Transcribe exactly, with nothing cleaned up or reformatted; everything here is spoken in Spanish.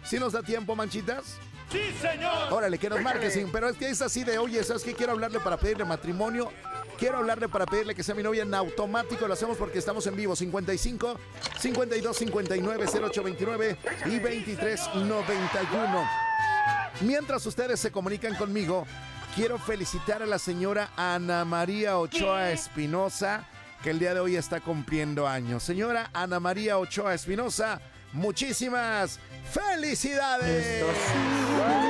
¿Sí nos da tiempo, Manchitas? ¡Sí, señor! Órale, que nos marque, sí. Pero es que es así de, oye, ¿sabes qué? Quiero hablarle para pedirle matrimonio. Quiero hablarle para pedirle que sea mi novia en automático. Lo hacemos porque estamos en vivo. cincuenta y cinco, cincuenta y dos, cincuenta y nueve, cero ocho veintinueve y veintitrés noventa y uno. Mientras ustedes se comunican conmigo, quiero felicitar a la señora Ana María Ochoa Espinosa, que el día de hoy está cumpliendo años. Señora Ana María Ochoa Espinosa, muchísimas felicidades. Esto sí